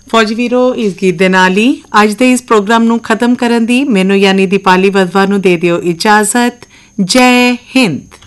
ਫੌਜੀ ਵੀਰੋ, ਇਸ ਗੀਤ ਦੇ ਨਾਲ ਹੀ ਅੱਜ ਦੇ ਇਸ ਪ੍ਰੋਗਰਾਮ ਨੂੰ ਖਤਮ ਕਰਨ ਦੀ ਮੈਨੂੰ ਯਾਨੀ ਦੀਪਾਲੀ ਵਧਵਾ ਨੂੰ ਦੇ ਦਿਓ ਇਜਾਜ਼ਤ। ਜੈ ਹਿੰਦ।